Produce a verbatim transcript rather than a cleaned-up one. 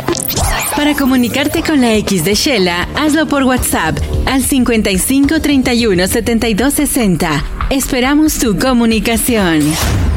Para comunicarte con la X de Shela, hazlo por WhatsApp al cincuenta y cinco, treinta y uno, setenta y dos, sesenta. Esperamos tu comunicación.